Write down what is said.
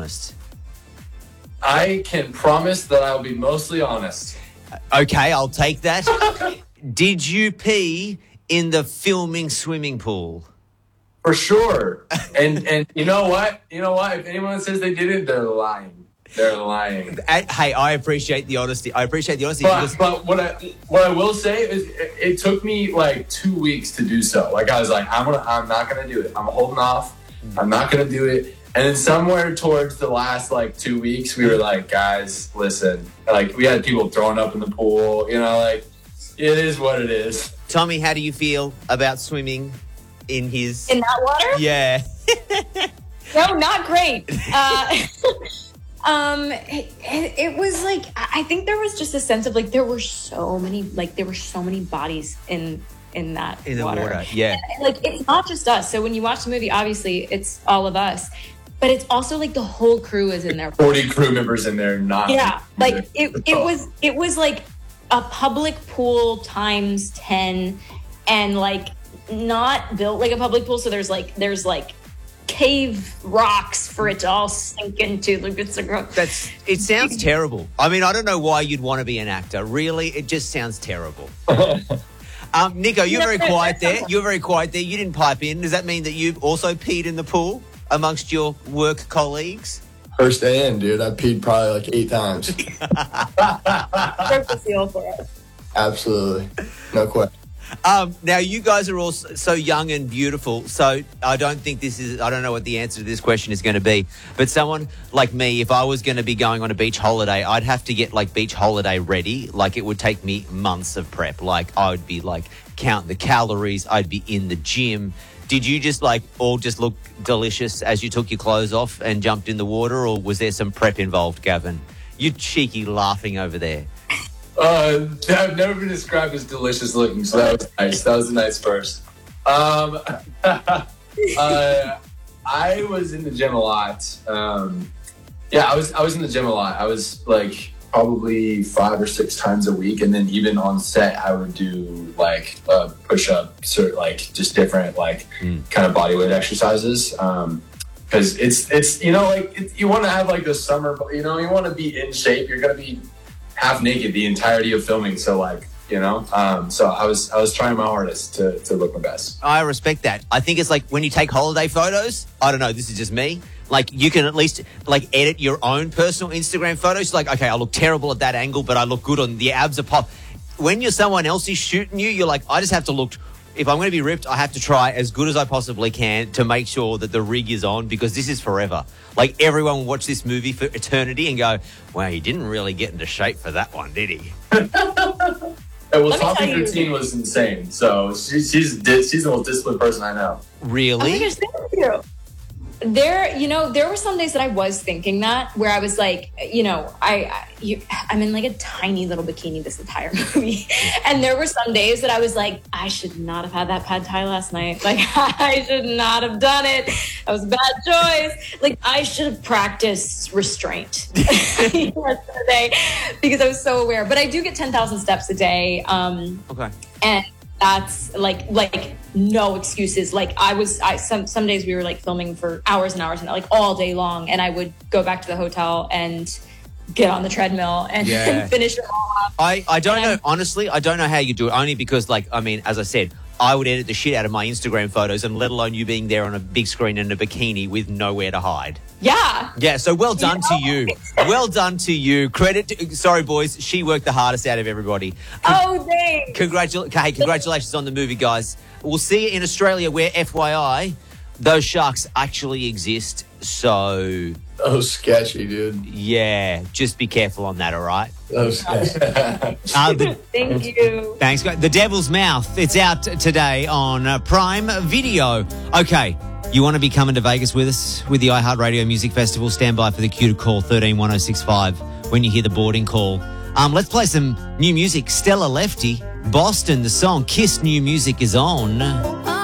honest? I can promise that I'll be mostly honest. Okay, I'll take that. Did you pee in the filming swimming pool? For sure. And you know what? You know what? If anyone says they didn't, they're lying. They're lying. Hey, I appreciate the honesty. But what I will say is it took me like 2 weeks to do so. Like I was like, I'm not gonna do it. I'm holding off. I'm not gonna do it. And then somewhere towards the last like 2 weeks, we were like, guys, listen. Like we had people throwing up in the pool. You know, like it is what it is. Tommy, how do you feel about swimming in that water? Yeah. No, not great. It was like, I think there was just a sense of like there were so many bodies in that in the water. Yeah. And, like it's not just us. So when you watch the movie, obviously it's all of us, but it's also like the whole crew is in there. 40 crew members in there. Like it was like a public pool times 10, and like not built like a public pool. So there's like cave rocks for it to all sink into. Like it sounds terrible. I mean, I don't know why you'd want to be an actor. Really, it just sounds terrible. Nico, you're very quiet there. You're very quiet there. You didn't pipe in. Does that mean that you also peed in the pool amongst your work colleagues? First day in, dude, I peed probably like 8 times. Broke the seal for us. Absolutely. No question. Now, you guys are all so young and beautiful, so I don't know what the answer to this question is going to be, but someone like me, if I was going to be going on a beach holiday, I'd have to get like beach holiday ready. Like it would take me months of prep. Like I would be like counting the calories. I'd be in the gym. Did you just like all just look delicious as you took your clothes off and jumped in the water, or was there some prep involved, Gavin? You cheeky laughing over there. I've never been described as delicious looking, so that was nice. That was a nice first. I was in the gym a lot. I was in the gym a lot. I was like probably 5 or 6 times a week, and then even on set, I would do like push-up, sort of like just different like kind of bodyweight exercises. Because it's you know like you want to have like the summer, you know, you want to be in shape. You're gonna be half naked the entirety of filming, so like you know, so I was trying my hardest to look my best. I respect that. I think it's like when you take holiday photos, I don't know, this is just me, like you can at least like edit your own personal Instagram photos. Like, okay, I look terrible at that angle, but I look good on the abs are pop. When you're someone else is shooting you, you're like, I just have to look, if I'm going to be ripped, I have to try as good as I possibly can to make sure that the rig is on, because this is forever. Like everyone will watch this movie for eternity and go, wow, he didn't really get into shape for that one, did he? Well, Tommy's routine was insane. So she's the most disciplined person I know. Really? Oh my gosh, thank you. There were some days that I was thinking that, where I was like, you know, I'm in like a tiny little bikini this entire movie. And there were some days that I was like, I should not have had that pad thai last night. Like, I should not have done it. That was a bad choice. Like, I should have practiced restraint yesterday because I was so aware. But I do get 10,000 steps a day. Okay. And that's like no excuses. Like some days we were like filming for hours and hours and like all day long, and I would go back to the hotel and get on the treadmill and finish it all up. I don't know, honestly, I don't know how you do it, only because like, I mean, as I said, I would edit the shit out of my Instagram photos, and let alone you being there on a big screen in a bikini with nowhere to hide. Yeah. Yeah, so well done to you. Well done to you. Sorry, boys, she worked the hardest out of everybody. Thanks. Congratulations on the movie, guys. We'll see you in Australia, where, FYI, those sharks actually exist, so... Oh, sketchy, dude. Yeah, just be careful on that, all right? Oh, sketchy. Thank you. Thanks, guys. The Devil's Mouth. It's out today on Prime Video. Okay, you want to be coming to Vegas with us with the iHeartRadio Music Festival? Stand by for the cue to call 131065 when you hear the boarding call. Let's play some new music. Stella Lefty, Boston, the song Kiss New Music is on.